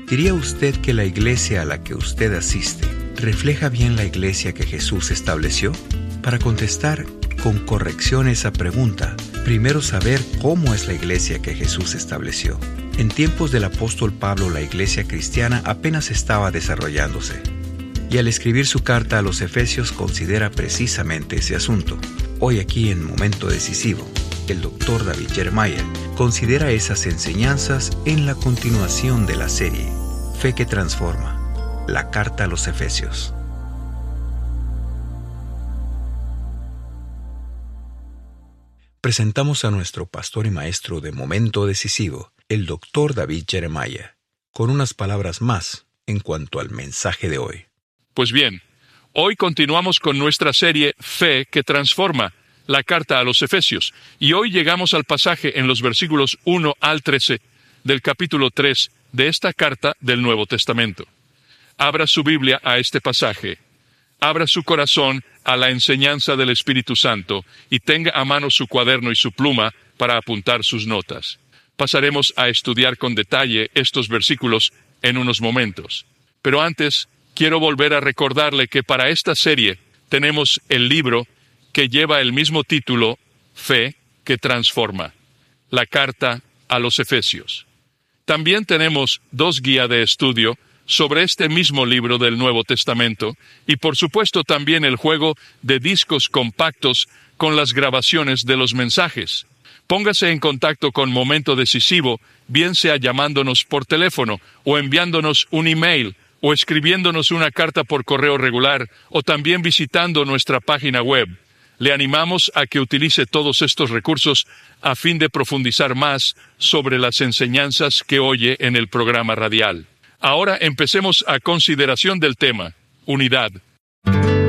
¿Diría usted que la iglesia a la que usted asiste refleja bien la iglesia que Jesús estableció? Para contestar con corrección esa pregunta, primero saber cómo es la iglesia que Jesús estableció. En tiempos del apóstol Pablo, la iglesia cristiana apenas estaba desarrollándose. Y al escribir su carta a los Efesios considera precisamente ese asunto. Hoy aquí en Momento Decisivo, el Dr. David Jeremiah considera esas enseñanzas en la continuación de la serie Fe que Transforma, la carta a los Efesios. Presentamos a nuestro pastor y maestro de Momento Decisivo, el Dr. David Jeremiah, con unas palabras más en cuanto al mensaje de hoy. Pues bien, hoy continuamos con nuestra serie Fe que Transforma, la carta a los Efesios, y hoy llegamos al pasaje en los versículos 1 al 13 del capítulo 3 de esta carta del Nuevo Testamento. Abra su Biblia a este pasaje, abra su corazón a la enseñanza del Espíritu Santo y tenga a mano su cuaderno y su pluma para apuntar sus notas. Pasaremos a estudiar con detalle estos versículos en unos momentos. Pero antes, quiero volver a recordarle que para esta serie tenemos el libro que lleva el mismo título, Fe que Transforma, la carta a los Efesios. También tenemos 2 guías de estudio sobre este mismo libro del Nuevo Testamento y por supuesto también el juego de discos compactos con las grabaciones de los mensajes. Póngase en contacto con Momento Decisivo, bien sea llamándonos por teléfono o enviándonos un email o escribiéndonos una carta por correo regular o también visitando nuestra página web. Le animamos a que utilice todos estos recursos a fin de profundizar más sobre las enseñanzas que oye en el programa radial. Ahora empecemos a consideración del tema, unidad.